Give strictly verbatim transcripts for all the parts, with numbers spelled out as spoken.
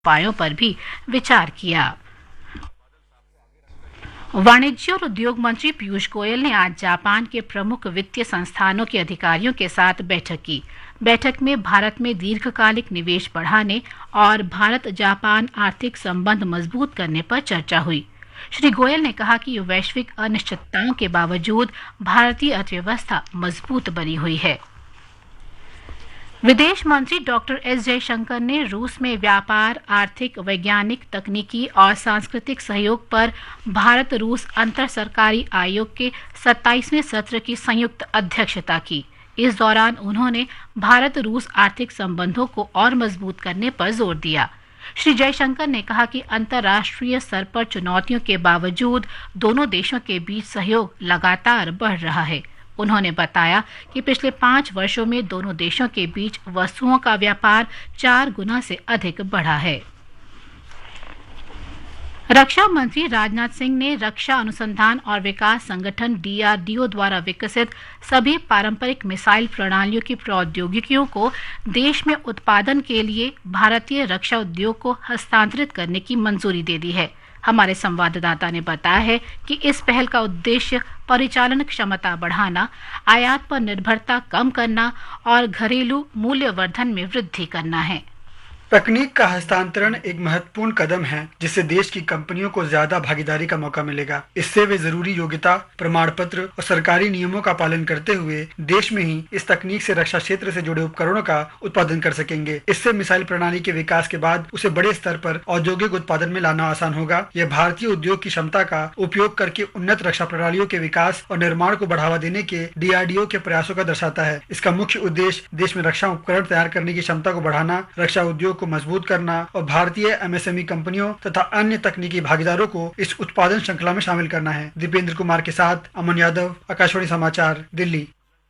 उपायों पर भी विचार किया। वाणिज्य और उद्योग मंत्री पीयूष गोयल ने आज जापान के प्रमुख वित्तीय संस्थानों के अधिकारियों के साथ बैठक की। बैठक में भारत में दीर्घकालिक निवेश बढ़ाने और भारत जापान आर्थिक संबंध मजबूत करने पर चर्चा हुई। श्री गोयल ने कहा कि वैश्विक अनिश्चितताओं के बावजूद भारतीय अर्थव्यवस्था मजबूत बनी हुई है। विदेश मंत्री डॉक्टर एस जयशंकर ने रूस में व्यापार, आर्थिक, वैज्ञानिक, तकनीकी और सांस्कृतिक सहयोग पर भारत रूस अंतर सरकारी आयोग के सत्ताईसवें सत्र की संयुक्त अध्यक्षता की। इस दौरान उन्होंने भारत रूस आर्थिक संबंधों को और मजबूत करने पर जोर दिया। श्री जयशंकर ने कहा कि अंतर्राष्ट्रीय स्तर पर चुनौतियों के बावजूद दोनों देशों के बीच सहयोग लगातार बढ़ रहा है। उन्होंने बताया कि पिछले पांच वर्षों में दोनों देशों के बीच वस्तुओं का व्यापार चार गुना से अधिक बढ़ा है। रक्षा मंत्री राजनाथ सिंह ने रक्षा अनुसंधान और विकास संगठन डी आर डी ओ द्वारा विकसित सभी पारंपरिक मिसाइल प्रणालियों की प्रौद्योगिकियों को देश में उत्पादन के लिए भारतीय रक्षा उद्योग को हस्तांतरित करने की मंजूरी दे दी है। हमारे संवाददाता ने बताया है कि इस पहल का उद्देश्य परिचालन क्षमता बढ़ाना, आयात पर निर्भरता कम करना और घरेलू मूल्यवर्धन में वृद्धि करना है। तकनीक का हस्तांतरण एक महत्वपूर्ण कदम है जिससे देश की कंपनियों को ज्यादा भागीदारी का मौका मिलेगा। इससे वे जरूरी योग्यता, प्रमाण पत्र और सरकारी नियमों का पालन करते हुए देश में ही इस तकनीक से रक्षा क्षेत्र से जुड़े उपकरणों का उत्पादन कर सकेंगे। इससे मिसाइल प्रणाली के विकास के बाद उसे बड़े स्तर पर औद्योगिक उत्पादन में लाना आसान होगा। यह भारतीय उद्योग की क्षमता का उपयोग करके उन्नत रक्षा प्रणालियों के विकास और निर्माण को बढ़ावा देने के डी आर डी ओ के प्रयासों का दर्शाता है। इसका मुख्य उद्देश्य देश में रक्षा उपकरण तैयार करने की क्षमता को बढ़ाना, रक्षा उद्योग को मजबूत करना और भारतीय एम एस एम ई कंपनियों तथा अन्य तकनीकी भागीदारों को इस उत्पादन श्रृंखला में शामिल करना है। दीपेंद्र कुमार के साथ अमन यादव, आकाशवाणी समाचार, दिल्ली।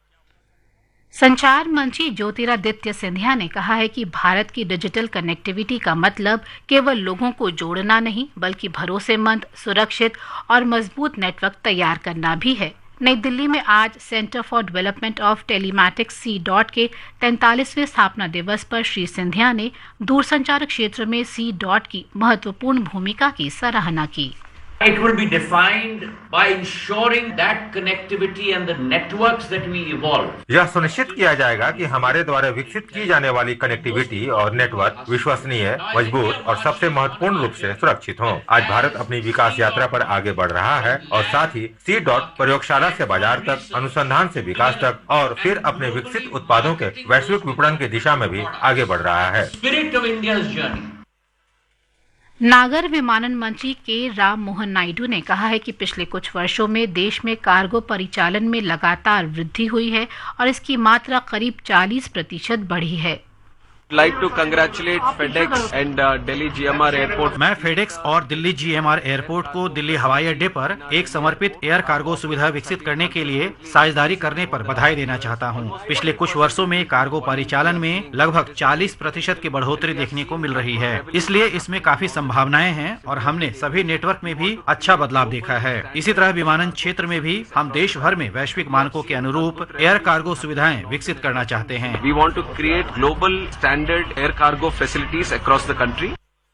संचार मंत्री ज्योतिरादित्य सिंधिया ने कहा है कि भारत की डिजिटल कनेक्टिविटी का मतलब केवल लोगों को जोड़ना नहीं, बल्कि भरोसेमंद, सुरक्षित और मजबूत नेटवर्क तैयार करना भी है। नई दिल्ली में आज centre for development of telematics C dot के तैंतालीसवें स्थापना दिवस पर श्री सिंधिया ने दूरसंचार क्षेत्र में सी डॉट की महत्वपूर्ण भूमिका की सराहना की। It will be defined by ensuring that connectivity and the networks that we evolve. यह सुनिश्चित किया जाएगा कि हमारे द्वारा विकसित की जाने वाली कनेक्टिविटी और नेटवर्क विश्वसनीय, मजबूत और सबसे महत्वपूर्ण रूप से सुरक्षित हों। आज भारत अपनी विकास यात्रा पर आगे बढ़ रहा है और साथ ही सी डॉट प्रयोगशाला से बाजार तक, अनुसंधान से विकास तक और फिर अपने विकसित उत्पादों के वैश्विक विपणन की दिशा में भी आगे बढ़ रहा है। Spirit of India's journey. नागर विमानन मंत्री के राम मोहन नायडू ने कहा है कि पिछले कुछ वर्षों में देश में कार्गो परिचालन में लगातार वृद्धि हुई है और इसकी मात्रा करीब चालीस प्रतिशत बढ़ी है। like to congratulate FedEx and uh, Delhi G M R Airport. मैं FedEx और Delhi G M R airport को दिल्ली हवाई अड्डे पर एक समर्पित एयर कार्गो सुविधा विकसित करने के लिए साझेदारी करने पर बधाई देना चाहता हूं। पिछले कुछ वर्षों में कार्गो परिचालन में लगभग चालीस प्रतिशत की बढ़ोतरी देखने को मिल रही है, इसलिए इसमें काफी संभावनाएं हैं और हमने सभी नेटवर्क में भी अच्छा बदलाव देखा है। इसी तरह विमानन क्षेत्र में भी हम देश भर में वैश्विक मानकों के अनुरूप एयर कार्गो सुविधाएं विकसित करना चाहते हैं। We want to create global standard air cargo facilities across the country.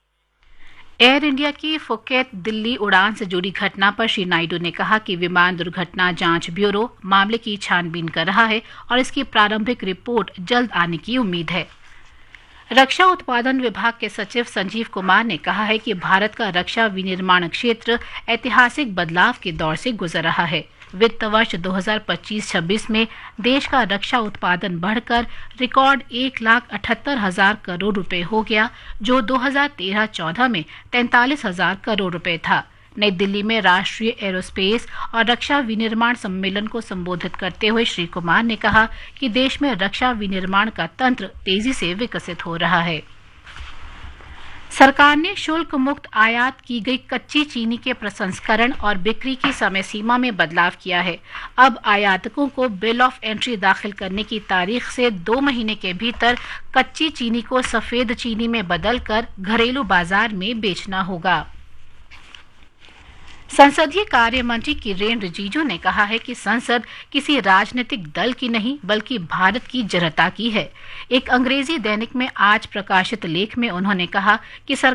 Air India की फुकेत दिल्ली उड़ान से जुड़ी घटना पर श्री नायडू ने कहा कि विमान दुर्घटना जांच ब्यूरो मामले की छानबीन कर रहा है और इसकी प्रारंभिक रिपोर्ट जल्द आने की उम्मीद है। रक्षा उत्पादन विभाग के सचिव संजीव कुमार ने कहा है कि भारत का रक्षा विनिर्माण क्षेत्र ऐतिहासिक बदलाव के दौर से गुजर रहा है। वित्त वर्ष दो हज़ार पच्चीस छब्बीस में देश का रक्षा उत्पादन बढ़कर रिकॉर्ड एक लाख अठहत्तर हजार करोड़ रुपए हो गया, जो दो हज़ार तेरह चौदह में तैंतालीस हजार करोड़ रुपए था। नई दिल्ली में राष्ट्रीय एरोस्पेस और रक्षा विनिर्माण सम्मेलन को संबोधित करते हुए श्री कुमार ने कहा कि देश में रक्षा विनिर्माण का तंत्र तेजी से विकसित हो रहा है। सरकार ने शुल्क मुक्त आयात की गई कच्ची चीनी के प्रसंस्करण और बिक्री की समय सीमा में बदलाव किया है। अब आयातकों को बिल ऑफ एंट्री दाखिल करने की तारीख से दो महीने के भीतर कच्ची चीनी को सफेद चीनी में बदलकर घरेलू बाजार में बेचना होगा। संसदीय कार्य मंत्री किरेन रिजिजू ने कहा है कि संसद किसी राजनीतिक दल की नहीं बल्कि भारत की जनता की है। एक अंग्रेजी दैनिक में आज प्रकाशित लेख में उन्होंने कहा कि सरकार